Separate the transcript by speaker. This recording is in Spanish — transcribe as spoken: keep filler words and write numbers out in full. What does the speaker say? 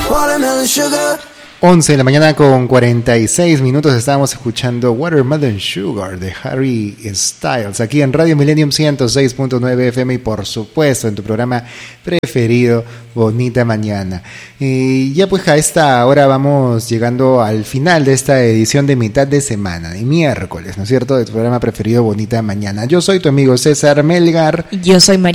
Speaker 1: Watermelon sugar.
Speaker 2: once de la mañana con cuarenta y seis minutos. Estábamos escuchando Watermelon Sugar de Harry Styles aquí en Radio Millennium ciento seis punto nueve F M y por supuesto en tu programa preferido Bonita Mañana. Y ya pues a esta hora vamos llegando al final de esta edición de mitad de semana, de miércoles, ¿no es cierto? De tu programa preferido Bonita Mañana. Yo soy tu amigo César Melgar.
Speaker 3: Yo soy María